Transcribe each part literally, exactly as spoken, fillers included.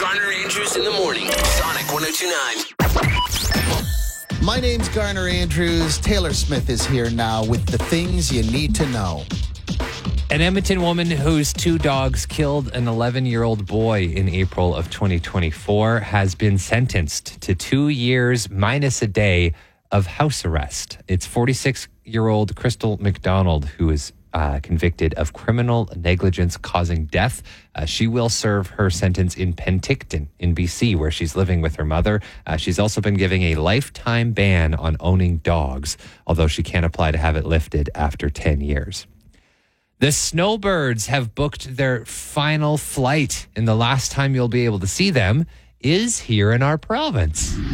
Garner Andrews in the morning. Sonic one oh two point nine. My name's Garner Andrews. Taylor Smith is here now with the things you need to know. An Edmonton woman whose two dogs killed an eleven-year-old boy in April of twenty twenty-four has been sentenced to two years minus a day of house arrest. It's forty-six-year-old Crystal McDonald who is uh, convicted of criminal negligence causing death. Uh, she will serve her sentence in Penticton in B C, where she's living with her mother. Uh, she's also been given a lifetime ban on owning dogs, although she can apply to have it lifted after ten years. The Snowbirds have booked their final flight, and the last time you'll be able to see them is here in our province. Is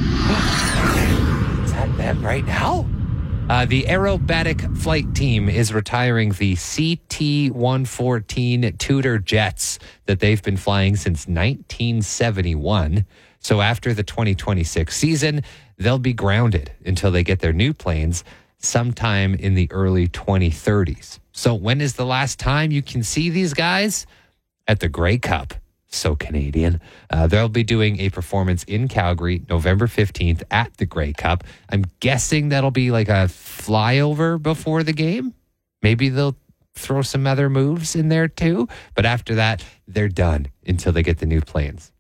that them right now? Uh, the aerobatic flight team is retiring the C T one fourteen Tudor jets that they've been flying since nineteen seventy-one. So after the twenty twenty-six season, they'll be grounded until they get their new planes sometime in the early twenty thirties. So when is the last time you can see these guys? At the Grey Cup. So Canadian. Uh, they'll be doing a performance in Calgary November fifteenth at the Grey Cup. I'm guessing that'll be like a flyover before the game. Maybe they'll throw some other moves in there too. But after that, they're done until they get the new planes.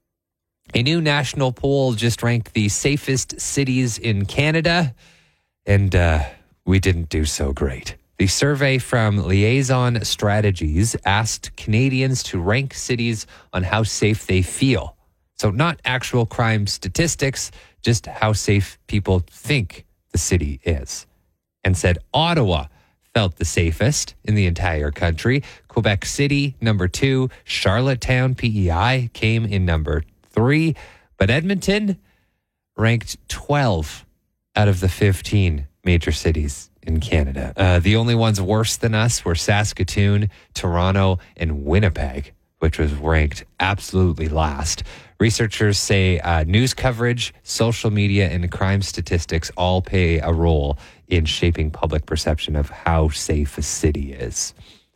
A new national poll just ranked the safest cities in Canada. And uh, we didn't do so great. The survey from Liaison Strategies asked Canadians to rank cities on how safe they feel. So not actual crime statistics, just how safe people think the city is. And said Ottawa felt the safest in the entire country. Quebec City, number two. Charlottetown, P E I, came in number three. But Edmonton ranked twelve out of the fifteen major cities in Canada. Uh, the only ones worse than us were Saskatoon, Toronto, and Winnipeg, which was ranked absolutely last. Researchers say uh, news coverage, social media, and crime statistics all play a role in shaping public perception of how safe a city is.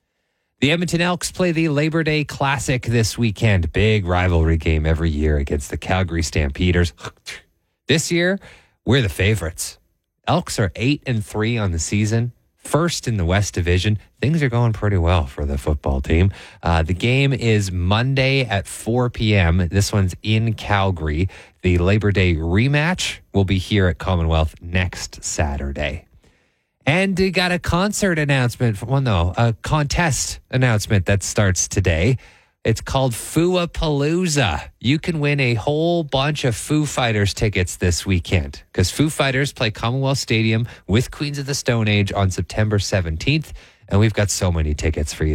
The Edmonton Elks play the Labor Day Classic this weekend. Big rivalry game every year against the Calgary Stampeders. This year, we're the favorites. Elks are eight and three on the season, first in the West Division. Things are going pretty well for the football team. Uh, the game is Monday at four p.m. This one's in Calgary. The Labor Day rematch will be here at Commonwealth next Saturday. And we got a concert announcement. Well, no, a contest announcement that starts today. It's called Foo-a-Palooza. You can win a whole bunch of Foo Fighters tickets this weekend because Foo Fighters play Commonwealth Stadium with Queens of the Stone Age on September seventeenth. And we've got so many tickets for you.